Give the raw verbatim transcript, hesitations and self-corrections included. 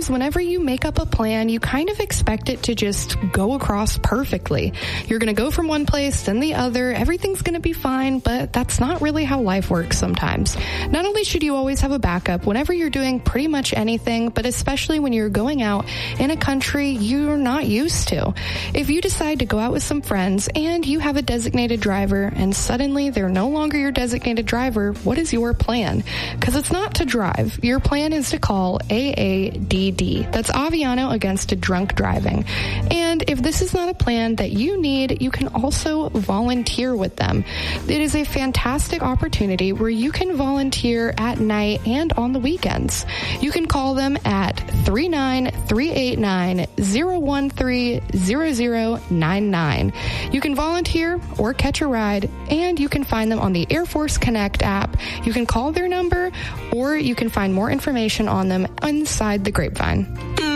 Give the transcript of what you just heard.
sometimes whenever you make up a plan, you kind of expect it to just go across perfectly. You're going to go from one place, then the other. Everything's going to be fine, but that's not really how life works sometimes. Not only should you always have a backup whenever you're doing pretty much anything, but especially when you're going out in a country you're not used to. If you decide to go out with some friends and you have a designated driver and suddenly they're no longer your designated driver, what is your plan? Because it's not to drive. Your plan is to call A A D D. That's Aviano Against Drunk Driving. And if this is not a plan that you need, you can also volunteer with them. It is a fantastic opportunity where you can volunteer at night and on the weekends. You can call them at three nine three eight nine, zero one three, zero zero nine nine. You can volunteer or catch a ride, and you can find them on the Air Force Connect app. You can call their number, or you can find more information on them inside the Grapevine.